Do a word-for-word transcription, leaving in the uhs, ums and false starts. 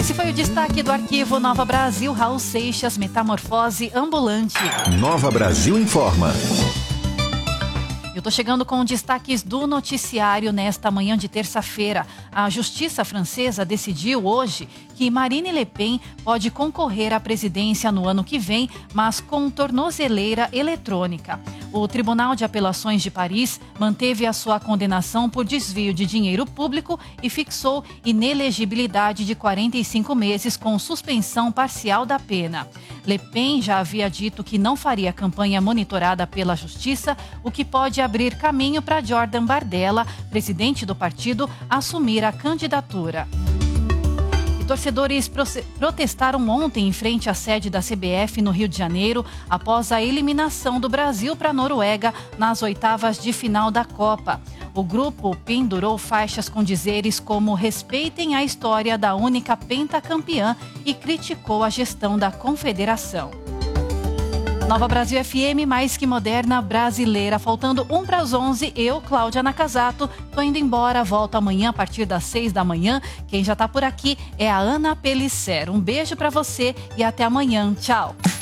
Esse foi o destaque do arquivo Nova Brasil. Raul Seixas, Metamorfose Ambulante. Nova Brasil informa. Eu estou chegando com destaques do noticiário nesta manhã de terça-feira. A Justiça francesa decidiu hoje que Marine Le Pen pode concorrer à presidência no ano que vem, mas com tornozeleira eletrônica. O Tribunal de Apelações de Paris manteve a sua condenação por desvio de dinheiro público e fixou inelegibilidade de quarenta e cinco meses com suspensão parcial da pena. Le Pen já havia dito que não faria campanha monitorada pela Justiça, o que pode abrir caminho para Jordan Bardella, presidente do partido, assumir a candidatura. E torcedores protestaram ontem em frente à sede da C B F no Rio de Janeiro, após a eliminação do Brasil para a Noruega nas oitavas de final da Copa. O grupo pendurou faixas com dizeres como "respeitem a história da única pentacampeã" e criticou a gestão da confederação. Nova Brasil F M, mais que moderna, brasileira. Faltando um para as onze, eu, Cláudia Nakazato, tô indo embora. Volto amanhã a partir das seis da manhã. Quem já tá por aqui é a Ana Pellicer. Um beijo para você e até amanhã. Tchau.